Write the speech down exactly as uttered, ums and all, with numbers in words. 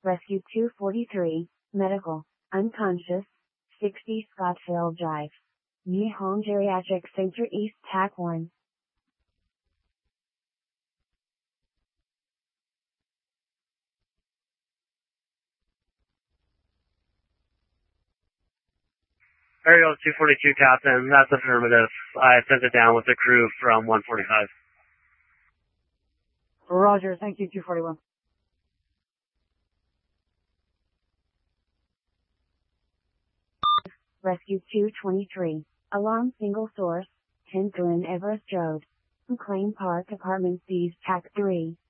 Rescue two forty-three, medical, unconscious, sixty Scottsville Drive. Nihon Geriatric Center East T A C one. Ariel two forty-two, Captain. That's affirmative. I sent it down with the crew from one forty-five. Roger, thank you, two forty-one. Rescue two twenty-three, alarm single source, ten Glen Everest Road. McLean Park Apartments East T A C three.